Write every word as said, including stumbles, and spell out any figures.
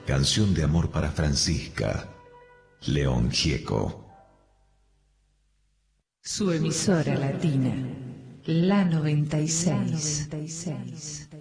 Canción de amor para Francisca, León Gieco. Su emisora latina, la noventa y seis.